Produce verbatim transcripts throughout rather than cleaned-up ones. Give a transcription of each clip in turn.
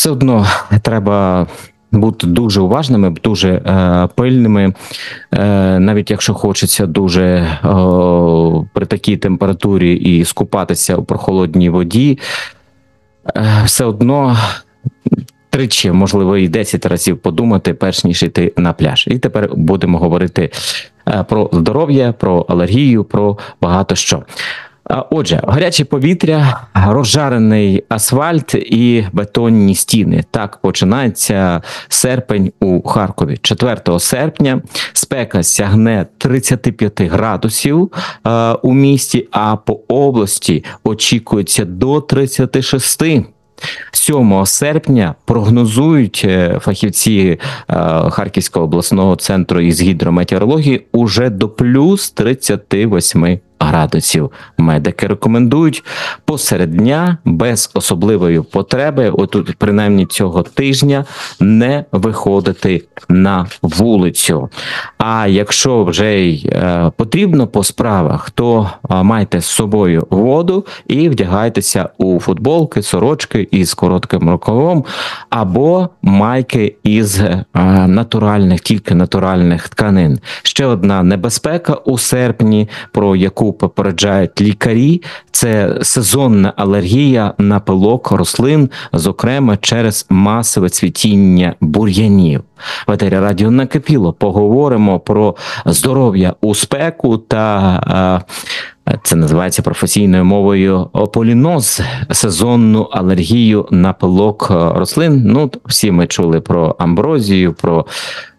все одно треба бути дуже уважними, дуже е, пильними, е, навіть якщо хочеться дуже е, при такій температурі і скупатися у прохолодній воді, е, все одно тричі, можливо, і десять разів подумати, перш ніж йти на пляж. І тепер будемо говорити е, про здоров'я, про алергію, про багато що. Отже, гаряче повітря, розжарений асфальт і бетонні стіни. Так починається серпень у Харкові. четвертого серпня спека сягне тридцяти п'яти градусів е, у місті, а по області очікується до тридцяти шести. сьомого серпня прогнозують фахівці Харківського обласного центру із гідрометеорології уже до плюс тридцяти восьми градусів. Медики рекомендують посеред дня без особливої потреби, отут принаймні цього тижня, не виходити на вулицю. А якщо вже й е, потрібно по справах, то е, майте з собою воду і вдягайтеся у футболки, сорочки із коротким рукавом або майки із е, натуральних, тільки натуральних тканин. Ще одна небезпека у серпні, про яку попереджають лікарі, це сезонна алергія на пилок рослин, зокрема через масове цвітіння бур'янів. В етері радіо «Накипіло» поговоримо про здоров'я у спеку та, це називається професійною мовою, поліноз, сезонну алергію на пилок рослин. Ну, всі ми чули про амброзію, про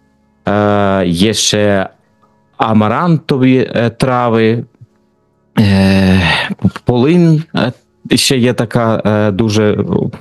е, є ще амарантові трави, Е, полинь, ще є така е, дуже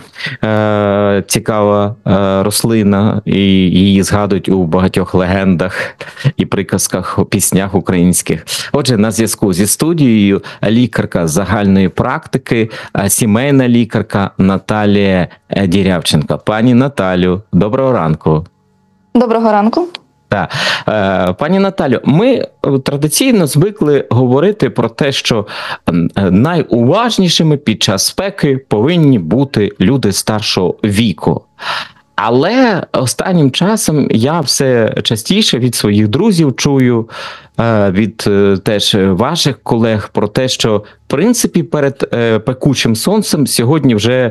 е, цікава е, рослина, і її згадують у багатьох легендах і приказках, піснях українських. Отже, на зв'язку зі студією лікарка загальної практики, сімейна лікарка Наталія Дірявченко. Пані Наталю, доброго ранку. Доброго ранку. Так. Пані Наталю, ми традиційно звикли говорити про те, що найуважнішими під час спеки повинні бути люди старшого віку. Але останнім часом я все частіше від своїх друзів чую, від теж ваших колег про те, що в принципі перед пекучим сонцем сьогодні вже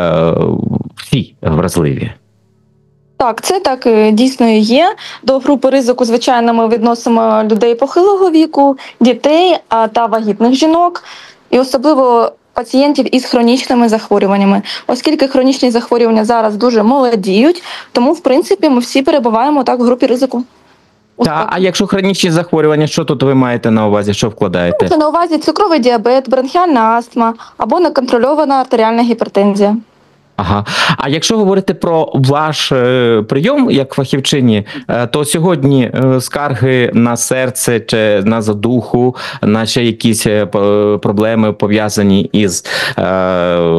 всі вразливі. Так, це так дійсно і є. До групи ризику, звичайно, ми відносимо людей похилого віку, дітей та вагітних жінок, і особливо пацієнтів із хронічними захворюваннями. Оскільки хронічні захворювання зараз дуже молодіють, тому, в принципі, ми всі перебуваємо так в групі ризику. Та, а якщо хронічні захворювання, що тут ви маєте на увазі, що вкладаєте? Це на увазі цукровий діабет, бронхіальна астма або неконтрольована артеріальна гіпертензія. Ага. А якщо говорити про ваш е, прийом як фахівчині, е, то сьогодні е, скарги на серце чи на задуху, на ще якісь е, проблеми пов'язані із е,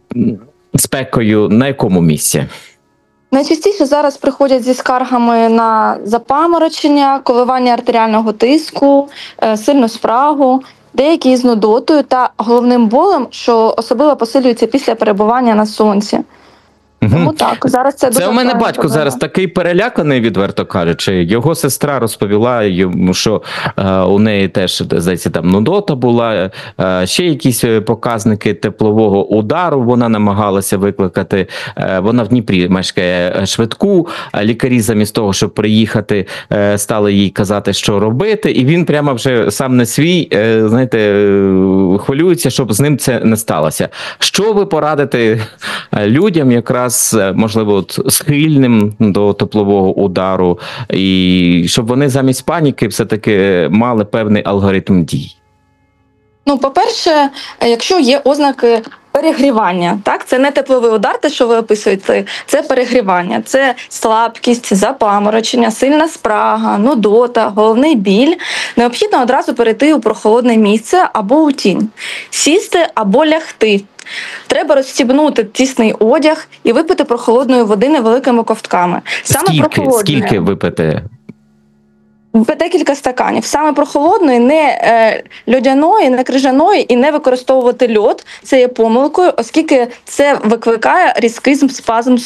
спекою на якому місці? Найчастіше зараз приходять зі скаргами на запаморочення, коливання артеріального тиску, е, сильну спрагу, деякі з нудотою та головним болем, що особливо посилюється після перебування на сонці. Угу. Тому так, зараз це дуже... Це у мене батько проблема. Зараз такий переляканий, відверто кажучи. Його сестра розповіла йому, що е, у неї теж, здається, там нудота була, е, ще якісь показники теплового удару вона намагалася викликати. Е, вона в Дніпрі мешкає швидку, а лікарі замість того, щоб приїхати, е, стали їй казати, що робити, і він прямо вже сам не свій, е, знаєте, е, хвилюється, щоб з ним це не сталося. Що ви порадите людям якраз, можливо, от, схильним до теплового удару, і щоб вони замість паніки все-таки мали певний алгоритм дій? Ну, по-перше, якщо є ознаки перегрівання, так, це не тепловий удар, те, що ви описуєте, це перегрівання, це слабкість, запаморочення, сильна спрага, нудота, головний біль, необхідно одразу перейти у прохолодне місце або у тінь, сісти або лягти. Треба розстібнути тісний одяг і випити прохолодної води невеликими ковтками. Саме скільки, скільки випити? Декілька стаканів. Саме прохолодної, не е, льодяної, не крижаної, і не використовувати льод. Це є помилкою, оскільки це викликає різкий спазм